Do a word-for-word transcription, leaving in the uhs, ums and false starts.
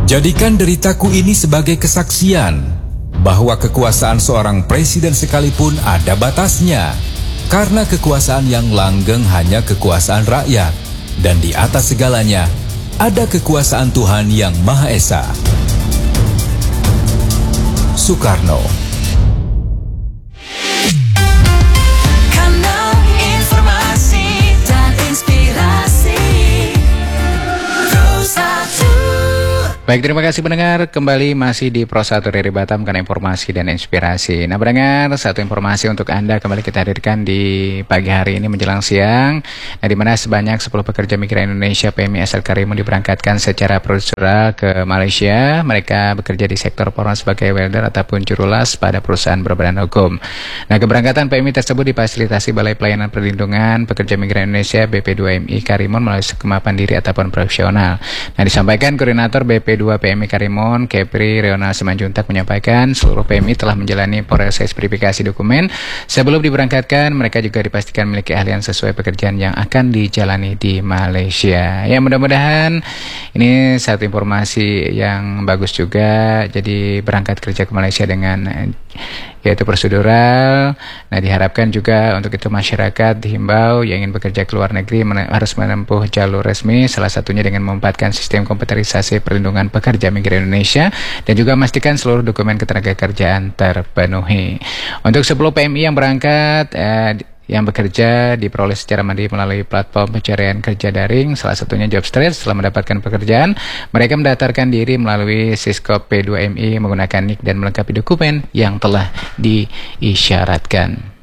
Jadikan deritaku ini sebagai kesaksian bahwa kekuasaan seorang presiden sekalipun ada batasnya. Karena kekuasaan yang langgeng hanya kekuasaan rakyat. Dan di atas segalanya, ada kekuasaan Tuhan yang Maha Esa. Soekarno. Kanal informasi dan inspirasi Pro satu. Baik, terima kasih pendengar. Kembali masih di Pro satu R R I Batam karena informasi dan inspirasi. Nah pendengar, satu informasi untuk Anda kembali kita hadirkan di pagi hari ini menjelang siang. Nah di mana sebanyak sepuluh pekerja migran Indonesia P M I asal Karimun diberangkatkan secara prosedural ke Malaysia. Mereka bekerja di sektor porno sebagai welder ataupun jurulas pada perusahaan berbadan hukum. Nah keberangkatan P M I tersebut difasilitasi Balai Pelayanan Perlindungan Pekerja Migran Indonesia B P dua M I Karimun melalui skema mandiri ataupun profesional. Nah disampaikan Koordinator B P dua P M I Karimun, Kepri Reona Simanjuntak menyampaikan seluruh P M I telah menjalani proses verifikasi dokumen. Sebelum diberangkatkan, mereka juga dipastikan memiliki keahlian sesuai pekerjaan yang akan dijalani di Malaysia. Ya mudah-mudahan ini satu informasi yang bagus juga. Jadi berangkat kerja ke Malaysia dengan yaitu prosedural. Nah diharapkan juga untuk itu masyarakat dihimbau yang ingin bekerja ke luar negeri men- harus menempuh jalur resmi, salah satunya dengan memanfaatkan sistem komputerisasi perlindungan pekerja migran Indonesia dan juga memastikan seluruh dokumen ketenagakerjaan terpenuhi. Untuk sepuluh P M I yang berangkat eh, yang bekerja diperoleh secara mandiri melalui platform pencarian kerja daring, salah satunya Jobstreet. Setelah mendapatkan pekerjaan, mereka mendaftarkan diri melalui Siskop P dua M I menggunakan nik dan melengkapi dokumen yang telah diisyaratkan.